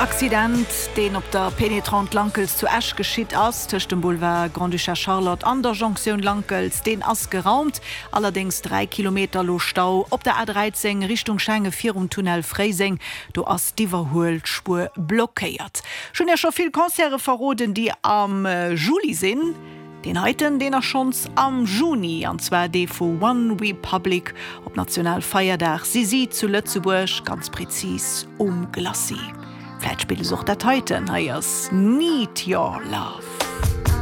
Accident, den op der Penetrant Lankels zu Ash geschiet ass, tech dem Boulevard Grand Duchesse Charlotte an der Jonction Lankels, den ass geraumt, allerdings 3 Kilometer lo Stau, op der A13 Richtung Schenge 4 Tunnel Freising, do ass d'Iwerholspur blockéiert. Schon ja schon viel Konzerne verroden, die am Juli sinn, den heiten den schons am Juni, anzwer de vu One Republic op Nationalfeierdach Sisi zu Lützeburg, ganz präzis Glacis. Vielleicht spielt es auch der Titan, heißt Need Your Love.